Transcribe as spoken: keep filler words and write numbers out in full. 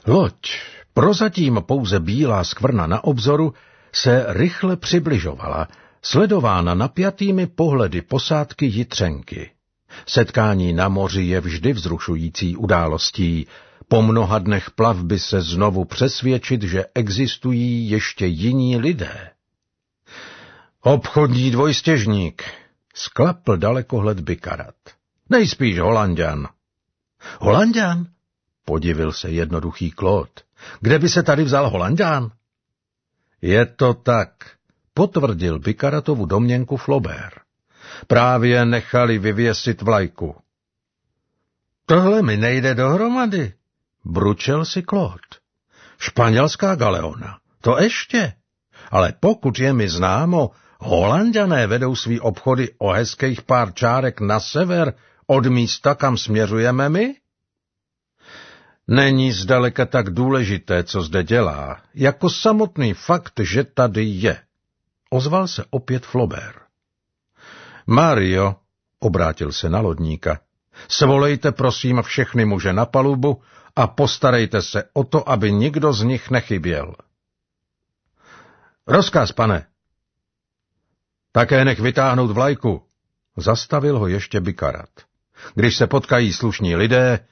Loď, prozatím pouze bílá skvrna na obzoru, se rychle přibližovala, sledována napjatými pohledy posádky Jitřenky. Setkání na moři je vždy vzrušující událostí. Po mnoha dnech plavby se znovu přesvědčit, že existují ještě jiní lidé. Obchodní dvojstěžník, sklapl dalekohled Bikarat. Nejspíš Holanďan. Holanďan? Podivil se jednoduchý Claude. Kde by se tady vzal Holanďan? Je to tak, potvrdil Bikaratovu domněnku Flaubert. Právě nechali vyvěsit vlajku. Tohle mi nejde dohromady, bručel si Claude. Španělská galeona, to ještě. Ale pokud je mi známo, Holanďané vedou svý obchody o hezkých pár čárek na sever od místa, kam směřujeme my? Není zdaleka tak důležité, co zde dělá, jako samotný fakt, že tady je. Ozval se opět Flaubert. Mario, obrátil se na lodníka, svolejte prosím všechny muže na palubu a postarejte se o to, aby nikdo z nich nechyběl. Rozkaz, pane. Také nech vytáhnout vlajku. Zastavil ho ještě Bikarat. Když se potkají slušní lidé,